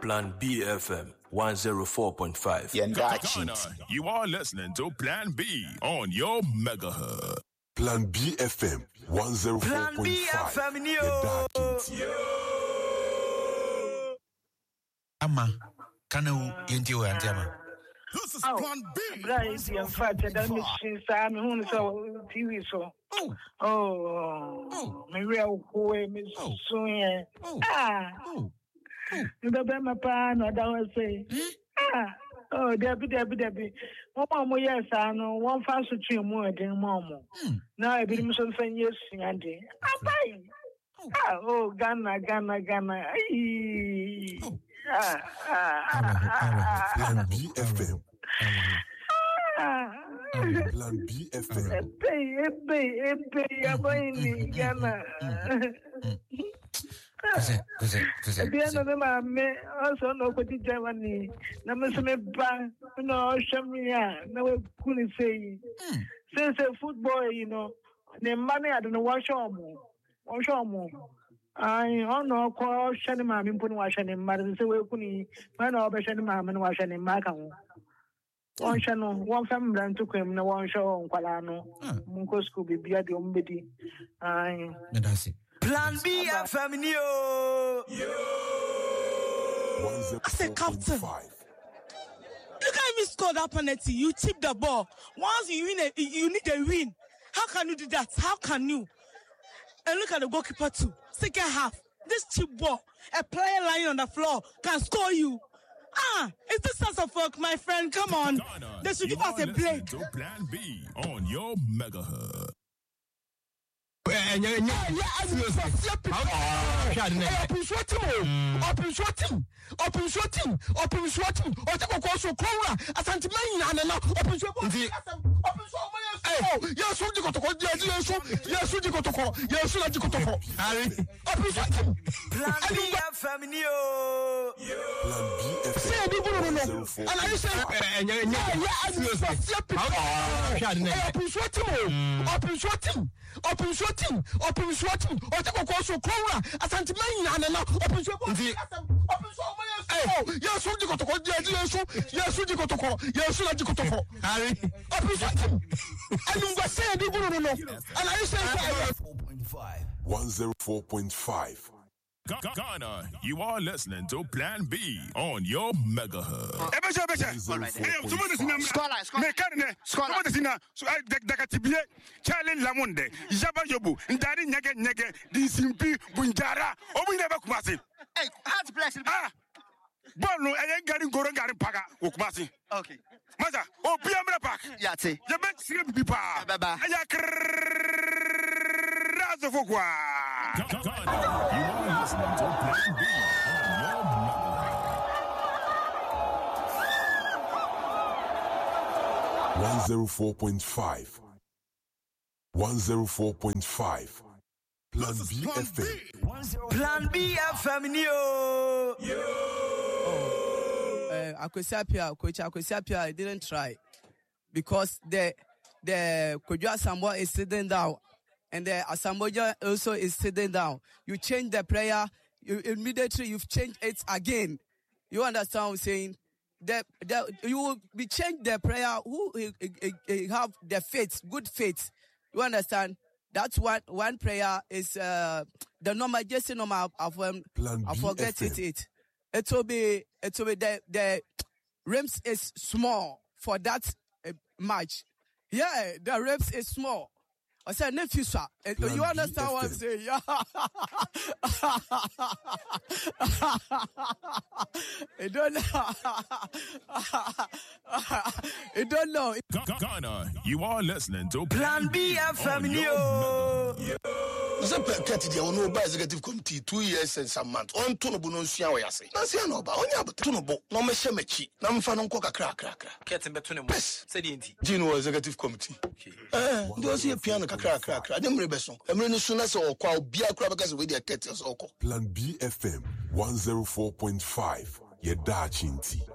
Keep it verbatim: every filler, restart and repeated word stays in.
Plan B F M one oh four point five. Ghana, you are listening to Plan B on your megahertz. Plan B F M one oh four point five. Plan B F M, yo. Ama, can you into Antiama? This is Plan B. Right, in fact, that machine, Sam, who saw T V so. Oh, oh, oh, my real boy, Miss Sonia. Ah, oh, the Bama Pan, or that was say. Ah, oh, Debbie, Debbie, Debbie. One more, yes, I know one fast to three more than Momo. Now I believe some ten years, Andy. Ah, oh, Ghana, Ghana, Ghana. Ah, ah, Plan B F M. ah. Plan B F M. Hey, hey, hey, I'm in Ghana. The end of the man, also no good Germany. Namasame Bank, no, Shamia, no, couldn't say. Since a football, you know, the money I don't know what show more. What show more. I don't know, call Shanima, and put washing in Madden, so we couldn't, man, or Shanima, and washing in Macau. One channel, one family ran to him, no one show on Qualano. Munko school be beard the umbedi. I Plan B F M, yo. I said, Captain. You can't even score that penalty. You tip the ball. Once you win, a, you need a win. How can you do that? How can you? And look at the goalkeeper too. Second half, this cheap ball, a player lying on the floor can score you. Ah, is this sense of work, my friend? Come on. Ghana, They should you give us are a break. listening to Plan B on your megahertz. and yeah, yeah, open shooting, open shooting, open shooting, open shooting, or take a course of Cora, a sentiment, and open shooting. Oh, yes, you got to go, yes, yes, you got to go, yes, you got to go. Open shooting. Plan B F M, yo. Plan B F M. Say, people don't know. And I say, and yeah, yeah, open shooting, open shooting, open shooting, open shooting, or take a course of Cora, a sentiment, and open shooting. Oh, yes, you got to go, yes, yes, you got to go, yes, you got to go. Open shooting. And you were saying, people don't know. And I say, four point five. one oh four point five. Ghana, you are listening to Plan B on your megahertz. Ebesha, Ebesha. Hey, someone is in a scholar, scholar. Mekarne, scholar is in a Dakatibie, Charlie Lamonde, Jabba Yobu, Ndari Nege Nege, Disimpi, Bunjara, or we never kumasi. Hey, how's blessed? Ah, Bono, I ain't getting Goran Garin Paga, Ukumasi. Okay. Mother, oh, Piamra Park. Yati. The best sleep pipa. Baba. Ghana, you are listening to Plan B on your megahertz. one oh four point five. one oh four point five. Plan B F M. Plan B F M, yo. Uh, Akwesapia, Coach Akwesapia, I didn't try because the the Kodwa Sambo is sitting down and the Asamboja also is sitting down. You change the prayer, you immediately you've changed it again. You understand what I'm saying? The, the, you will be change the prayer who uh, uh, have the faith, good faith. You understand? That's one one prayer is uh, the normal just normal of um, I forget it it. It will be it will be the the rims is small for that uh, match. Yeah, the rims is small. I said nephew sir. You understand what I'm saying? Yeah. I don't know. I don't know. Ghana, you are listening to Plan B F M, yo. Zepekati dia ono ba executive committee two years and some months. On to no bu no nsua wo yase. Na sia no ba onya abuto no bo. Na me hye machi. Na mfa no nko kakra kakra. Ketin beto ne mo. Say the enti. Gino executive committee. Okay. Eh, do see piano kakra kakra. Dem re beso. Emre no su na se okwa obi akura beka se we dey ketin so okọ. Plan B F M one oh four point five. Yedachi nti.